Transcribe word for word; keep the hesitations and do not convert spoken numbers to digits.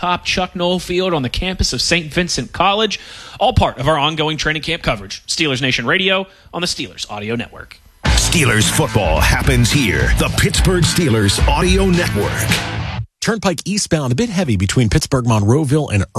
atop Chuck Noll Field on the campus of Saint Vincent College. All part of our ongoing training camp coverage. Steelers Nation Radio on the Steelers Audio Network. Steelers football happens here. The Pittsburgh Steelers Audio Network. Turnpike eastbound a bit heavy between Pittsburgh, Monroeville, and